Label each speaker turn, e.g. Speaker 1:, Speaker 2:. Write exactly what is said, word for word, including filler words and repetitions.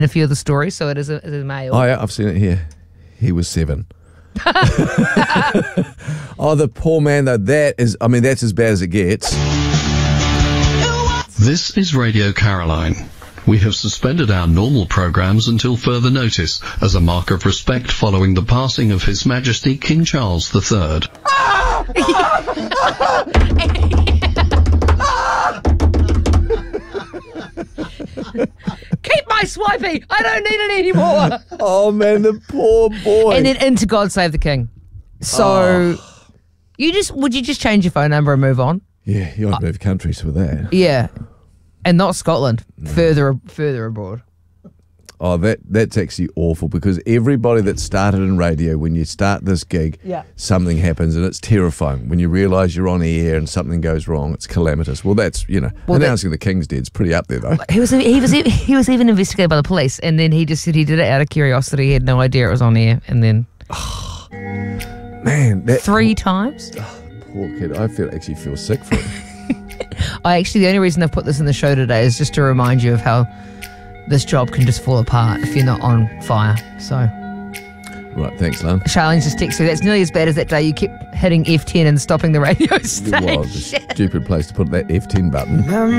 Speaker 1: a few of the stories, so it is a, it is a male.
Speaker 2: Oh, yeah, I've seen it here. He was seven. Oh, the poor man, though. That is, I mean, that's as bad as it gets.
Speaker 3: This is Radio Caroline. We have suspended our normal programs until further notice as a mark of respect following the passing of His Majesty King Charles the Third.
Speaker 1: Keep my swipey! I don't need it anymore!
Speaker 2: Oh, man, the poor boy.
Speaker 1: And then into God Save the King. So, oh. you just would you just change your phone number and move on?
Speaker 2: Yeah, you ought to move countries for that.
Speaker 1: Yeah. And not Scotland. No. Further further abroad.
Speaker 2: Oh, that that's actually awful, because everybody that started in radio, when you start this gig,
Speaker 1: yeah.
Speaker 2: something happens, and it's terrifying. When you realise you're on air and something goes wrong, it's calamitous. Well, that's, you know, well, announcing that, the King's Dead's pretty up there, though.
Speaker 1: He was he was he was even investigated by the police, and then he just said he did it out of curiosity. He had no idea it was on air, and then
Speaker 2: oh, man, that
Speaker 1: three
Speaker 2: poor,
Speaker 1: times.
Speaker 2: Oh, poor kid. I feel actually feel sick for him.
Speaker 1: I actually the only reason I've put this in the show today is just to remind you of how this job can just fall apart if you're not on fire. So,
Speaker 2: right, thanks, Lon.
Speaker 1: Charlene's just texted me. That's nearly as bad as that day you kept hitting F ten and stopping the radio station.
Speaker 2: Well, the stupid place to put that F ten button.